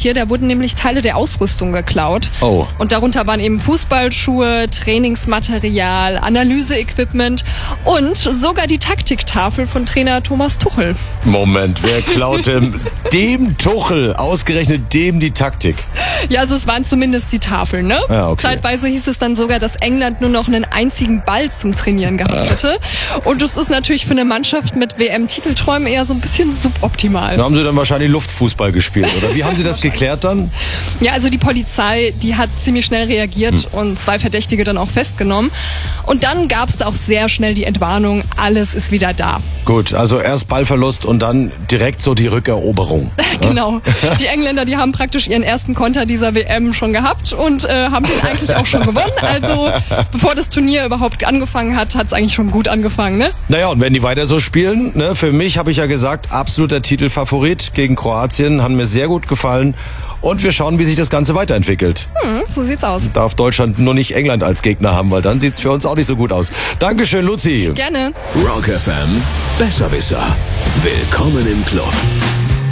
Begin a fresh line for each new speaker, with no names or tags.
hier. Da wurden nämlich Teile der Ausrüstung geklaut.
Oh.
Und darunter waren eben Fußballschuhe, Trainingsmaterial, Analyseequipment und sogar die Taktiktafel von Trainer Thomas Tuchel.
Moment, wer klaute dem Tuchel, ausgerechnet dem die Taktik?
Ja, also es waren zumindest die Tafeln, ne?
Ja, okay.
Zeitweise hieß es dann sogar, dass England nur noch einen einzigen Ball zum Trainieren gehabt hätte. Und das ist natürlich für eine Mannschaft mit WM-Titelträumen eher so ein bisschen suboptimal.
Da haben sie dann wahrscheinlich Luftfußball gespielt, oder? Wie haben sie das geklärt dann?
Ja, also die Polizei, die hat ziemlich schnell reagiert und 2 Verdächtige dann auch festgenommen. Und dann gab es auch sehr schnell die Entwarnung, alles ist wieder da.
Gut, also erst Ballverlust und dann direkt so die Rückeroberung.
Genau. Die Engländer, die haben praktisch ihren ersten Konter dieser WM schon gehabt und haben den eigentlich auch schon gewonnen. Also bevor das Turnier überhaupt angefangen hat, hat es eigentlich schon gut angefangen, ne?
Naja, und wenn die weiter so spielen, ne, für mich habe ich ja gesagt, absoluter Titelfavorit gegen Kroatien, haben mir sehr gut gefallen. Und wir schauen, wie sich das Ganze weiterentwickelt.
So sieht's aus.
Darf Deutschland nur nicht England als Gegner haben, weil dann sieht's für uns auch nicht so gut aus. Dankeschön, Luzi.
Gerne.
Rock FM, Besserwisser. Willkommen im Club.